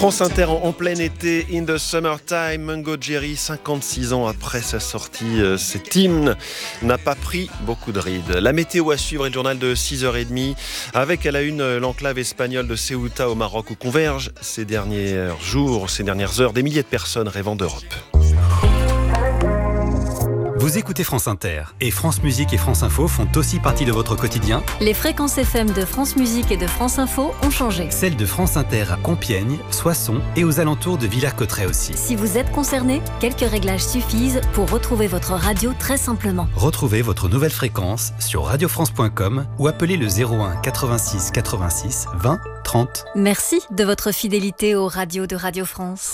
France Inter en plein été, In the Summertime. Mungo Jerry, 56 ans après sa sortie, cet hymne n'a pas pris beaucoup de rides. La météo à suivre et le journal de 6h30 avec à la une l'enclave espagnole de Ceuta au Maroc où convergent ces derniers jours, ces dernières heures, des milliers de personnes rêvant d'Europe. Vous écoutez France Inter et France Musique et France Info font aussi partie de votre quotidien. Les fréquences FM de France Musique et de France Info ont changé. Celles de France Inter à Compiègne, Soissons et aux alentours de Villers-Cotterêts aussi. Si vous êtes concerné, quelques réglages suffisent pour retrouver votre radio très simplement. Retrouvez votre nouvelle fréquence sur radiofrance.com ou appelez le 01 86 86 20 30. Merci de votre fidélité aux radios de Radio France.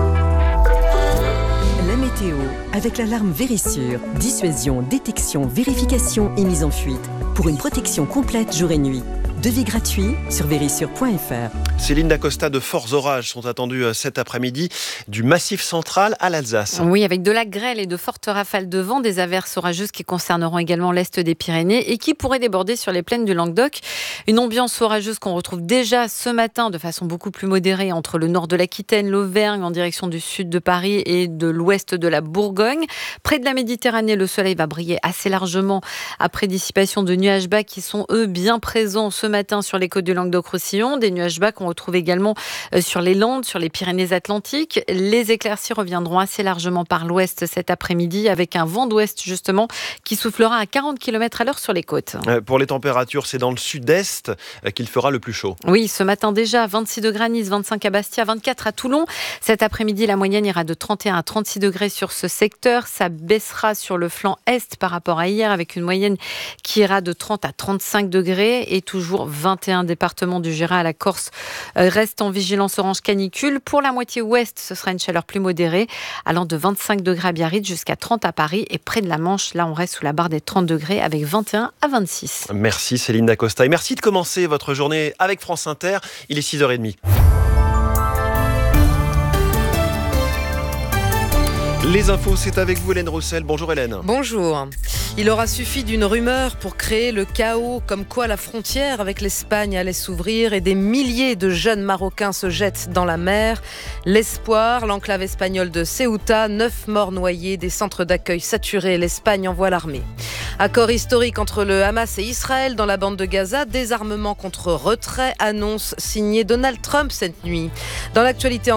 La météo, avec l'alarme Vérissure. Dissuasion, détection, vérification et mise en fuite. Pour une protection complète jour et nuit. Devis gratuit sur vérissure.fr. Céline Dacosta, de forts orages sont attendus cet après-midi du Massif central à l'Alsace. Oui, avec de la grêle et de fortes rafales de vent, des averses orageuses qui concerneront également l'est des Pyrénées et qui pourraient déborder sur les plaines du Languedoc. Une ambiance orageuse qu'on retrouve déjà ce matin de façon beaucoup plus modérée entre le nord de l'Aquitaine, l'Auvergne en direction du sud de Paris et de l'ouest de la Bourgogne. Près de la Méditerranée, le soleil va briller assez largement après dissipation de nuages bas qui sont eux bien présents ce matin sur les côtes du Languedoc-Roussillon. Des nuages bas qu'on retrouve également sur les Landes, sur les Pyrénées-Atlantiques. Les éclaircies reviendront assez largement par l'ouest cet après-midi avec un vent d'ouest justement qui soufflera à 40 km/h sur les côtes. Pour les températures, c'est dans le sud-est qu'il fera le plus chaud. Oui, ce matin déjà, 26 degrés à Nice, 25 à Bastia, 24 à Toulon. Cet après-midi, la moyenne ira de 31 à 36 degrés sur ce secteur. Ça baissera sur le flanc est par rapport à hier avec une moyenne qui ira de 30 à 35 degrés et toujours 21 départements du Jura à la Corse restent en vigilance orange canicule. Pour la moitié ouest, ce sera une chaleur plus modérée, allant de 25 degrés à Biarritz jusqu'à 30 à Paris. Et près de la Manche, là, on reste sous la barre des 30 degrés avec 21 à 26. Merci Céline Dacosta. Et merci de commencer votre journée avec France Inter. Il est 6h30. Les infos, c'est avec vous Hélène Roussel. Bonjour Hélène. Bonjour. Il aura suffi d'une rumeur pour créer le chaos, comme quoi la frontière avec l'Espagne allait s'ouvrir et des milliers de jeunes Marocains se jettent dans la mer. L'espoir, l'enclave espagnole de Ceuta, 9 morts noyés, des centres d'accueil saturés, l'Espagne envoie l'armée. Accord historique entre le Hamas et Israël dans la bande de Gaza, désarmement contre retrait, annonce signée Donald Trump cette nuit. Dans l'actualité